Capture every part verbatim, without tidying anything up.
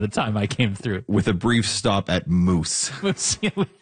the time I came through. With a brief stop at Moose. Moose.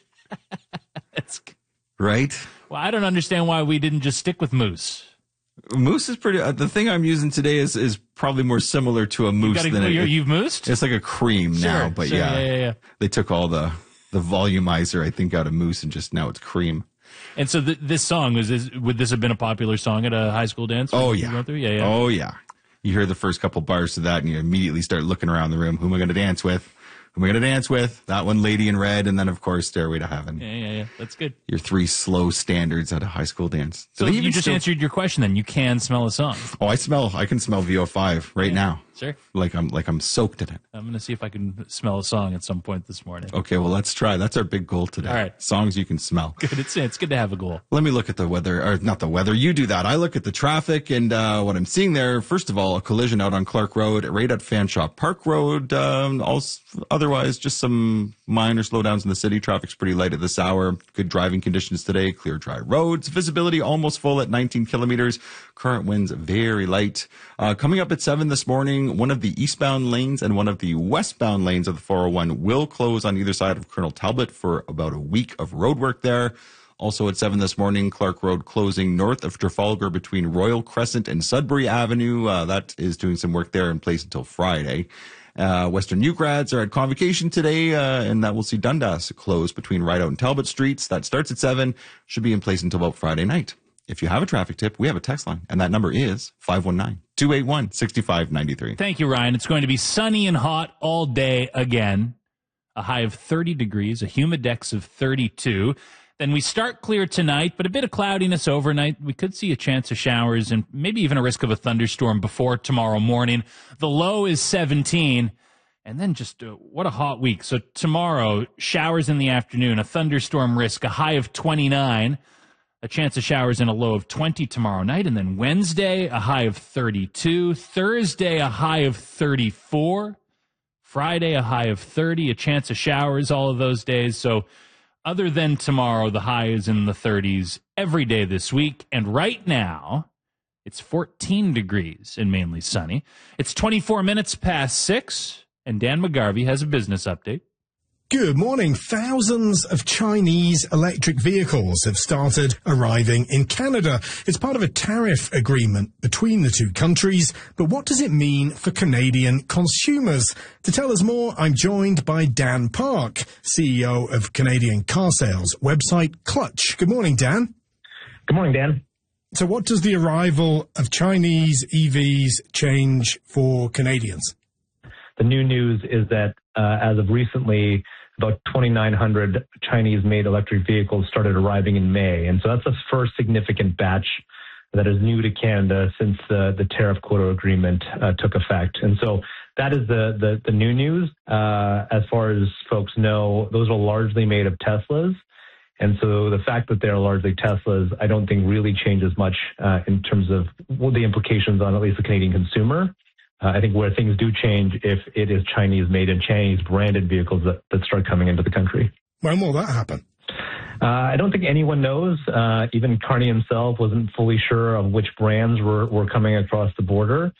That's, right? Well, I don't understand why we didn't just stick with Moose. Moose is pretty, uh, the thing I'm using today is, is probably more similar to a Moose gotta, than it, you've moosed? It's like a cream sure, now, but sure, yeah, yeah, yeah, yeah. They took all the, the volumizer, I think, out of Moose and just now it's cream. And so th- this song, was this, would this have been a popular song at a high school dance? Oh, yeah. yeah, yeah. Oh, yeah. You hear the first couple bars to that and you immediately start looking around the room. Who am I going to dance with? Who am I going to dance with? That one, Lady in Red, and then, of course, Stairway to Heaven. Yeah, yeah, yeah. That's good. Your three slow standards at a high school dance. So you just still... answered your question then. You can smell a song. Oh, I smell, I can smell V O five right yeah, now. Sure. Like I'm, like I'm soaked in it. I'm going to see if I can smell a song at some point this morning. Okay, well, let's try. That's our big goal today. All right. Songs you can smell. Good. It's, it's good to have a goal. Let me look at the weather, or not the weather. You do that. I look at the traffic and, uh, what I'm seeing there. First of all, a collision out on Clark Road, right at Fanshawe Park Road. Um, also, otherwise, just some minor slowdowns in the city. Traffic's pretty light at this hour. Good driving conditions today. Clear, dry roads. Visibility almost full at nineteen kilometers. Current winds very light. Uh, coming up at seven this morning, one of the eastbound lanes and one of the westbound lanes of the four oh one will close on either side of Colonel Talbot for about a week of road work there. Also at seven this morning, Clark Road closing north of Trafalgar between Royal Crescent and Sudbury Avenue. Uh, that is doing some work there in place until Friday. Uh, Western U grads are at convocation today, uh, and that will see Dundas close between Rideout and Talbot Streets. That starts at seven, should be in place until about Friday night. If you have a traffic tip, we have a text line, and that number is five one nine, two eight one, six five nine three. Thank you, Ryan. It's going to be sunny and hot all day again. A high of thirty degrees, a humidex of thirty-two. Then we start clear tonight, but a bit of cloudiness overnight. We could see a chance of showers and maybe even a risk of a thunderstorm before tomorrow morning. The low is seventeen. And then just uh, what a hot week. So tomorrow, showers in the afternoon, a thunderstorm risk, a high of twenty-nine. A chance of showers and a low of twenty tomorrow night. And then Wednesday, a high of thirty-two. Thursday, a high of thirty-four. Friday, a high of thirty. A chance of showers all of those days. So other than tomorrow, the high is in the thirties every day this week. And right now, it's fourteen degrees and mainly sunny. It's twenty-four minutes past six. And Dan McGarvey has a business update. Good morning. Thousands of Chinese electric vehicles have started arriving in Canada. It's part of a tariff agreement between the two countries. But what does it mean for Canadian consumers? To tell us more, I'm joined by Dan Park, C E O of Canadian car sales website Clutch. Good morning, Dan. Good morning, Dan. So what does the arrival of Chinese E Vs change for Canadians? The new news is that uh, as of recently, about twenty-nine hundred Chinese-made electric vehicles started arriving in May. And so that's the first significant batch that is new to Canada since the, the tariff quota agreement uh, took effect. And so that is the, the, the new news. Uh, as far as folks know, those are largely made of Teslas. And so the fact that they're largely Teslas, I don't think really changes much uh, in terms of well, the implications on at least the Canadian consumer. Uh, I think where things do change if it is Chinese-made and Chinese-branded vehicles that, that start coming into the country. When will that happen? Uh, I don't think anyone knows. Uh, even Carney himself wasn't fully sure of which brands were, were coming across the border.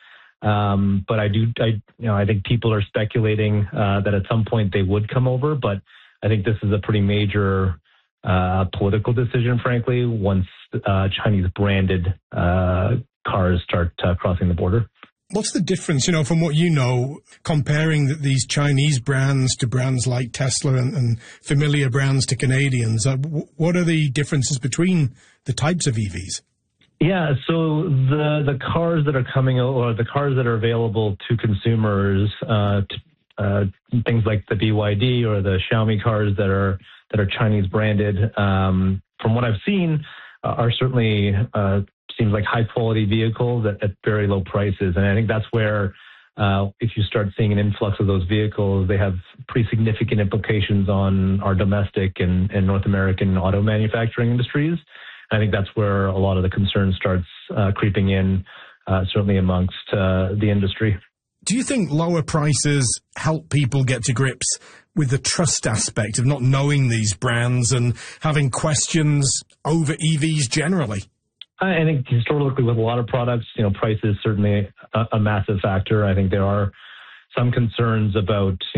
Um, but I do, I, you know, I think people are speculating uh, that at some point they would come over. But I think this is a pretty major uh, political decision, frankly, once uh, Chinese-branded uh, cars start uh, crossing the border. What's the difference, you know, from what you know, comparing these Chinese brands to brands like Tesla and, and familiar brands to Canadians? Uh, w- what are the differences between the types of E Vs? Yeah, so the the cars that are coming, or the cars that are available to consumers, uh, to, uh, things like the B Y D or the Xiaomi cars that are that are Chinese branded, um, from what I've seen, uh, are certainly uh, seems like high quality vehicles at, at very low prices. And I think that's where, uh, if you start seeing an influx of those vehicles, they have pretty significant implications on our domestic and, and North American auto manufacturing industries. I think that's where a lot of the concern starts uh, creeping in, uh, certainly amongst uh, the industry. Do you think lower prices help people get to grips with the trust aspect of not knowing these brands and having questions over E Vs generally? I think historically with a lot of products, you know, price is certainly a, a massive factor. I think there are some concerns about